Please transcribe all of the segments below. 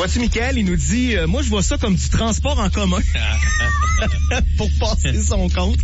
Vois-tu, Mickaël, il nous dit, moi, je vois ça comme du transport en commun pour passer son compte.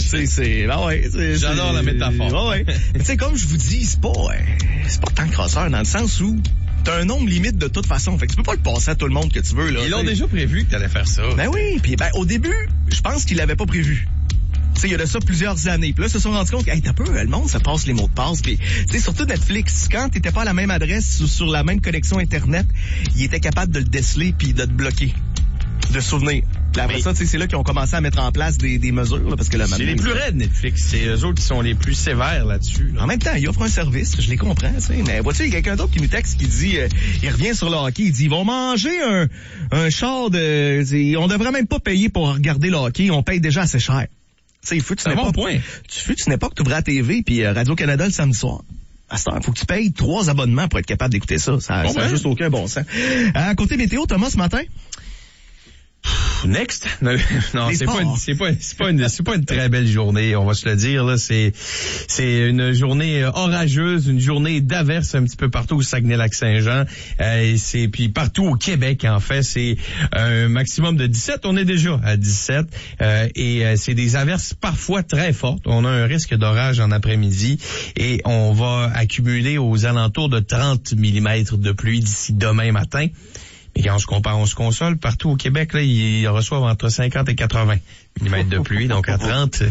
J'adore la métaphore. Ouais. Mais tu sais, comme je vous dis, c'est pas tant crosseur dans le sens où t'as un nombre limite de toute façon. Fait que tu peux pas le passer à tout le monde que tu veux, là. Ils l'ont déjà prévu que t'allais faire ça. Ben oui. Puis au début, je pense qu'ils l'avaient pas prévu. Tu sais, il y a de ça plusieurs années. Puis là, ils se sont rendus compte que, t'as peu, le monde, ça passe les mots de passe. Puis, tu sais, surtout Netflix, quand t'étais pas à la même adresse ou sur la même connexion Internet, ils étaient capables de le déceler puis de te bloquer. De souvenir. Puis après ça, tu sais, c'est là qu'ils ont commencé à mettre en place des mesures, là, parce que là, c'est les plus raides, Netflix. C'est eux autres qui sont les plus sévères là-dessus. Là. En même temps, ils offrent un service, je les comprends, tu sais. Mais vois-tu, il y a quelqu'un d'autre qui nous texte qui dit, il revient sur le hockey, il dit, ils vont manger un char de, on devrait même pas payer pour regarder le hockey, on paye déjà assez cher. Tu sais, c'est un bon point. Tu n'es pas que tu ouvres la TV puis Radio-Canada le samedi soir. À ce temps, il faut que tu payes 3 abonnements pour être capable d'écouter ça. Ça a juste aucun bon sens. À côté météo, Thomas, ce matin? Next? Non, c'est pas une très belle journée, on va se le dire, là. C'est une journée orageuse, une journée d'averse un petit peu partout au Saguenay-Lac-Saint-Jean. Puis partout au Québec, en fait, c'est un maximum de 17. On est déjà à 17. C'est des averses parfois très fortes. On a un risque d'orage en après-midi et on va accumuler aux alentours de 30 mm de pluie d'ici demain matin. Et quand on se console, partout au Québec, là, ils reçoivent entre 50 et 80 mm de pluie. Donc, à 30,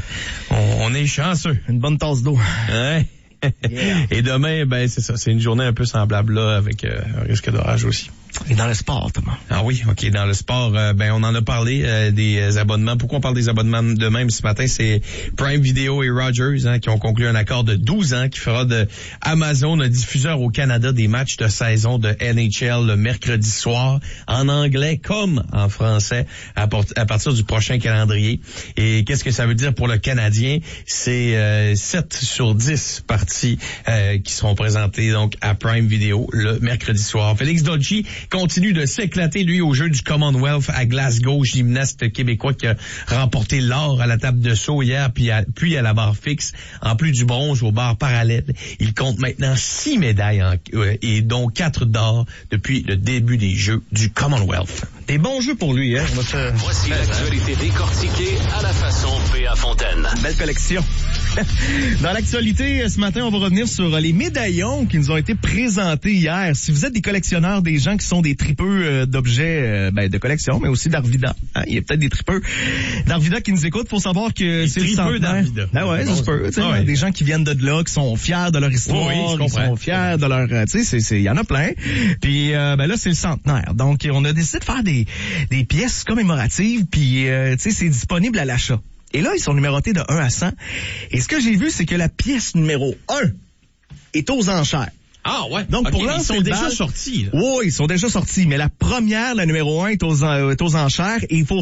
on est chanceux. Une bonne tasse d'eau. Ouais. Yeah. Et demain, ben, c'est ça. C'est une journée un peu semblable, là, avec un risque d'orage aussi. Et dans le sport, Thomas. Ah oui, OK. Dans le sport, on en a parlé des abonnements. Pourquoi on parle des abonnements de même ce matin? C'est Prime Video et Rogers qui ont conclu un accord de 12 ans qui fera de Amazon un diffuseur au Canada des matchs de saison de NHL le mercredi soir, en anglais comme en français, à partir du prochain calendrier. Et qu'est-ce que ça veut dire pour le Canadien? C'est 7 sur 10 parties qui seront présentées donc à Prime Video le mercredi soir. Félix Dolci continue de s'éclater, lui, au jeu du Commonwealth à Glasgow, gymnaste québécois qui a remporté l'or à la table de saut hier, puis à la barre fixe, en plus du bronze aux barres parallèles. Il compte maintenant 6 médailles et dont 4 d'or depuis le début des Jeux du Commonwealth. Des bons jeux pour lui, hein? Voici l'actualité décortiquée à la façon P.A. Fontaine. Belle collection. Dans l'actualité, ce matin, on va revenir sur les médaillons qui nous ont été présentés hier. Si vous êtes des collectionneurs, des gens qui sont des tripeux d'objets de collection, mais aussi d'Arvida. Hein? Il y a peut-être des tripeux d'Arvida qui nous écoutent. Faut savoir que c'est le centenaire. Ah ouais, ça se peut. Ouais. Des gens qui viennent de là, qui sont fiers de leur histoire, qui sont fiers de leur... tu sais, il y en a plein. Puis là, c'est le centenaire. Donc, on a décidé de faire des pièces commémoratives, puis tu sais, c'est disponible à l'achat. Et là, ils sont numérotés de 1 à 100. Et ce que j'ai vu, c'est que la pièce numéro 1 est aux enchères. Ah ouais. Donc pour ils sont déjà sortis. Oui, ils sont déjà sortis. Mais la première, la numéro 1, est aux enchères et il faut